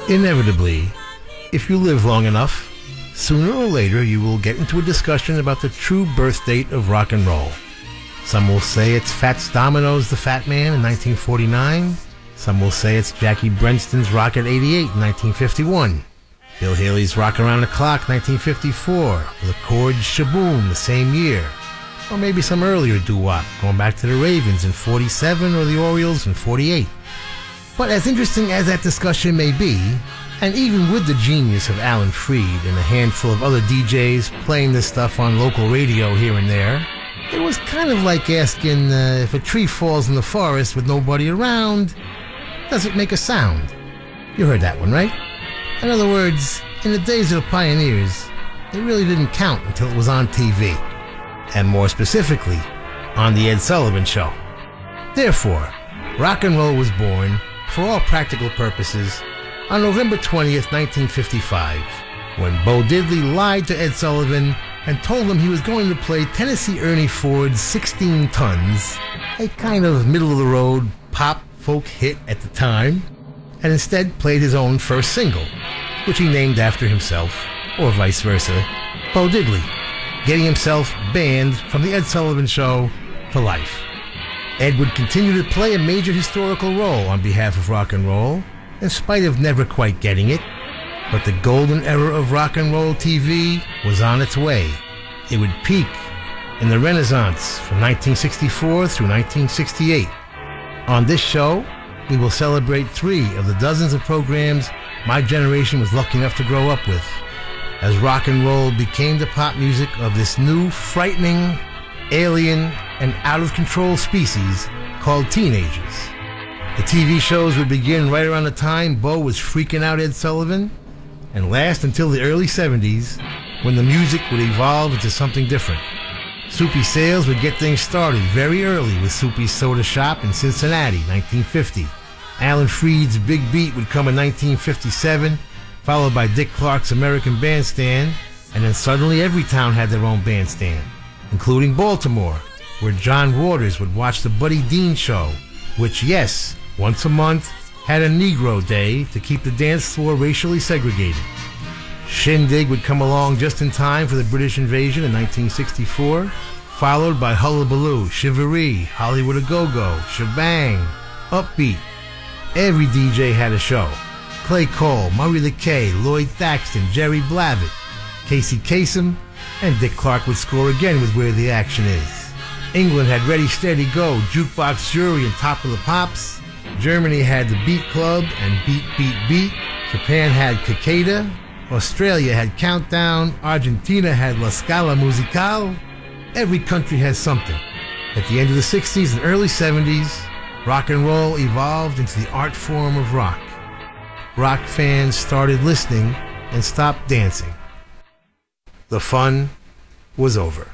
Inevitably, if you live long enough, sooner or later you will get into a discussion about the true birth date of rock and roll. Some will say it's Fats Domino's The Fat Man in 1949. Some will say it's Jackie Brenston's Rock at 88 in 1951. Bill Haley's Rock Around the Clock 1954. The Chords' Shaboom the same year. Or maybe some earlier doo-wop going back to the Ravens in 47 or the Orioles in 48. But as interesting as that discussion may be, and even with the genius of Alan Freed and a handful of other DJs playing this stuff on local radio here and there, it was kind of like asking if a tree falls in the forest with nobody around, does it make a sound? You heard that one, right? In other words, in the days of the pioneers, it really didn't count until it was on TV. And more specifically, on The Ed Sullivan Show. Therefore, rock and roll was born, for all practical purposes, on November 20th, 1955, when Bo Diddley lied to Ed Sullivan and told him he was going to play Tennessee Ernie Ford's 16 Tons, a kind of middle-of-the-road pop folk hit at the time, and instead played his own first single, which he named after himself, or vice versa, Bo Diddley, getting himself banned from The Ed Sullivan Show for life. Ed would continue to play a major historical role on behalf of rock and roll, in spite of never quite getting it. But the golden era of rock and roll TV was on its way. It would peak in the Renaissance from 1964 through 1968. On this show, we will celebrate 3 of the dozens of programs my generation was lucky enough to grow up with, as rock and roll became the pop music of this new, frightening, alien, and out-of-control species called teenagers. The TV shows would begin right around the time Bo was freaking out Ed Sullivan, and last until the early 70s, when the music would evolve into something different. Soupy Sales would get things started very early with Soupy's Soda Shop in Cincinnati, 1950. Alan Freed's Big Beat would come in 1957, followed by Dick Clark's American Bandstand, and then suddenly every town had their own bandstand, including Baltimore, where John Waters would watch the Buddy Dean Show, which, yes, once a month, had a Negro Day to keep the dance floor racially segregated. Shindig would come along just in time for the British invasion in 1964, followed by Hullabaloo, Shivaree, Hollywood A-Go-Go, Shebang, Upbeat. Every DJ had a show. Clay Cole, Murray the K, Lloyd Thaxton, Jerry Blavitt, Casey Kasem, and Dick Clark would score again with Where the Action Is. England had Ready, Steady, Go, Jukebox Jury, and Top of the Pops. Germany had the Beat Club and Beat, Beat, Beat. Japan had Cicada. Australia had Countdown. Argentina had La Scala Musical. Every country has something. At the end of the 60s and early 70s, rock and roll evolved into the art form of rock. Rock fans started listening and stopped dancing. The fun was over.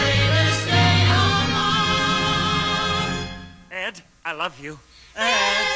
Ed, I love you.